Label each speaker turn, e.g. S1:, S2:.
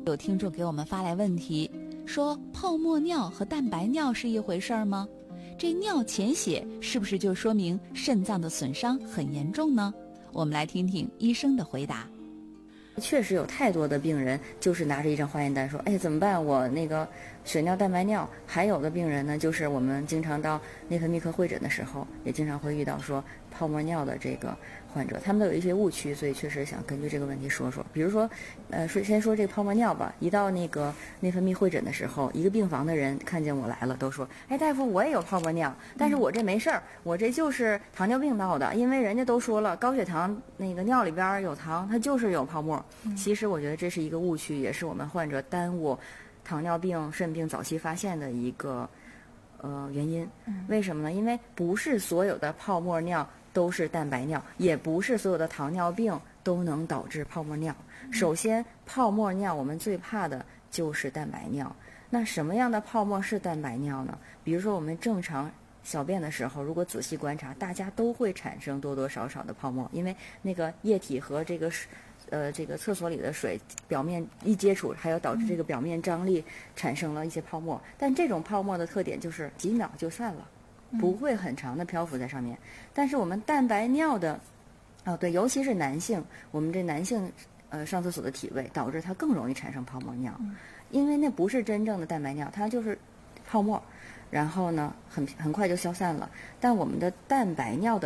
S1: 有听众给我们发来问题，说泡沫尿和蛋白尿是一回事儿吗？这尿潜血是不是就说明肾脏的损伤很严重呢？我们来听听医生的回答。
S2: 确实有太多的病人就是拿着一张化验单说，哎，怎么办？我那个血尿、蛋白尿。还有的病人呢，就是我们经常到内分泌科会诊的时候，也经常会遇到说泡沫尿的这个患者，他们都有一些误区，所以确实想根据这个问题说说。比如说，先说这个泡沫尿吧。一到那个内分泌会诊的时候，一个病房的人看见我来了，都说，哎，大夫，我也有泡沫尿，但是我这没事儿，我这就是糖尿病闹的，因为人家都说了，高血糖那个尿里边有糖，它就是有泡沫。其实我觉得这是一个误区，也是我们患者耽误糖尿病、肾病早期发现的一个原因。为什么呢？因为不是所有的泡沫尿都是蛋白尿，也不是所有的糖尿病都能导致泡沫尿。首先，泡沫尿我们最怕的就是蛋白尿。那什么样的泡沫是蛋白尿呢？比如说我们正常小便的时候，如果仔细观察，大家都会产生多多少少的泡沫，因为那个液体和这个厕所里的水表面一接触，还有导致这个表面张力产生了一些泡沫。但这种泡沫的特点就是几秒就散了，不会很长的漂浮在上面。但是我们蛋白尿的，对，尤其是男性，我们这男性上厕所的体位导致它更容易产生泡沫尿，因为那不是真正的蛋白尿，它就是泡沫，然后呢很快就消散了。但我们的蛋白尿的